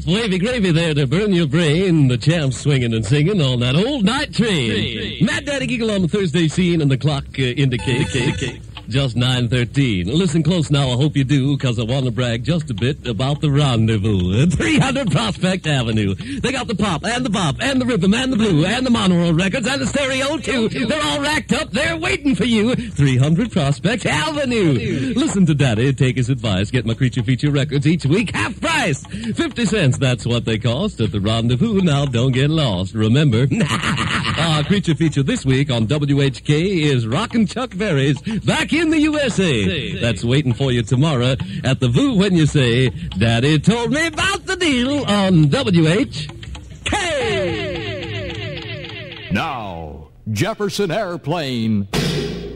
enough wavy gravy there to burn your brain. The champs swinging and singing on that old night train. Mad Daddy Giggle on the Thursday scene, and the clock indicates just 9:13. Listen close now, I hope you do, because I want to brag just a bit about the rendezvous at 300 Prospect Avenue. They got the pop, and the bop, and the rhythm, and the blue, and the monorail records, and the stereo, too. They're all racked up, they're waiting for you. 300 Prospect Avenue. Listen to Daddy, take his advice, get my Creature Feature records each week, half price. 50 cents, that's what they cost at the rendezvous. Now, don't get lost. Remember, our Creature Feature this week on WHK is Rockin' Chuck Berry's Back in the USA. That's waiting for you tomorrow at the Voo when you say, Daddy told me about the deal on WHK. Now, Jefferson Airplane.